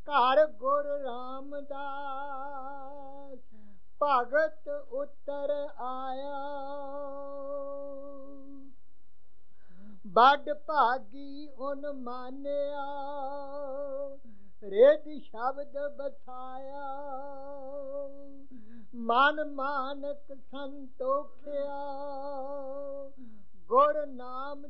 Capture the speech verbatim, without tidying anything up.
ਘਰ ਗੁਰ ਰਾਮਦਾਸ ਭਗਤ ਉਤਰ ਆਇਆ। ਬਡ ਭਾਗੀ ਉਨ ਮਾਨਿਆ ਰਿਦ ਸ਼ਬਦ ਬਸਾਇਆ। ਮਨ ਮਾਨਕ ਸੰਤੋਖਿਆ ਗੁਰ ਨਾਮ